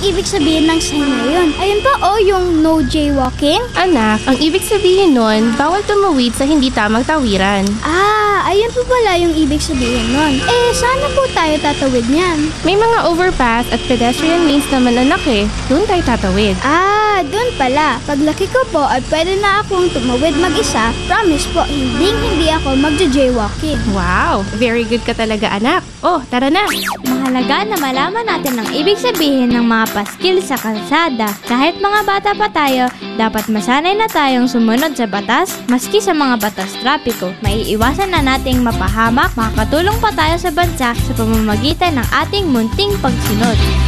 ibig sabihin ng sign na yun? Ayun pa yung no jaywalking? Anak, ang ibig sabihin nun, bawal tumawid sa hindi tamang tawiran. Ayun po pala yung ibig sabihin nun. Sana po tayo tatawid niyan? May mga overpass at pedestrian lanes naman anak Doon tayo tatawid. Doon pala. Paglaki ko po at pwede na akong tumawid mag-isa, promise po, hindi ako magja-jaywalking. Wow, very good ka talaga anak. Tara na. Mahalaga na malaman natin ang ibig sabihin ng mga paskil sa kalsada. Kahit mga bata pa tayo, dapat masanay na tayong sumunod sa batas, maski sa mga batas trapiko. Maiiwasan na nating mapahamak, makakatulong pa tayo sa bansa sa pamamagitan ng ating munting pagsunod.